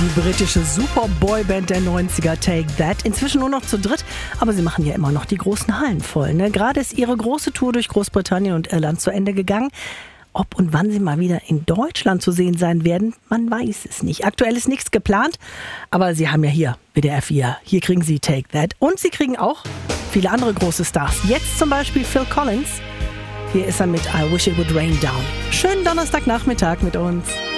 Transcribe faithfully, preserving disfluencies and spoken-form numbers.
Die britische Superboy-Band der neunziger, Take That. Inzwischen nur noch zu dritt, aber sie machen ja immer noch die großen Hallen voll. Ne? Gerade ist ihre große Tour durch Großbritannien und Irland zu Ende gegangen. Ob und wann sie mal wieder in Deutschland zu sehen sein werden, man weiß es nicht. Aktuell ist nichts geplant, aber sie haben ja hier W D R vier. Hier kriegen sie Take That. Und sie kriegen auch viele andere große Stars. Jetzt zum Beispiel Phil Collins. Hier ist er mit I Wish It Would Rain Down. Schönen Donnerstagnachmittag mit uns.